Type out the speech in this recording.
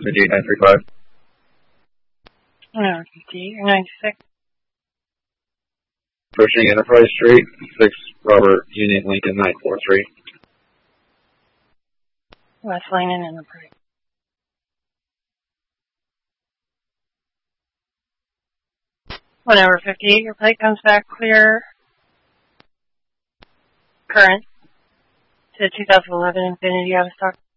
58935. 96. Approaching Enterprise Street, 6 Robert Union Lincoln 943. West Lane and Enterprise. Whenever 58, your plate comes back clear. Current to 2011 Infiniti out of stock.